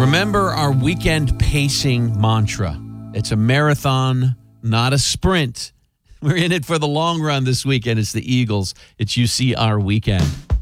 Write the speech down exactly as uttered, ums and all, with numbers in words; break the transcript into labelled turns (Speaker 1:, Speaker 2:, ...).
Speaker 1: Remember our weekend pacing mantra. It's a marathon, not a sprint. We're in it for the long run this weekend. It's the Eagles. It's U C R weekend.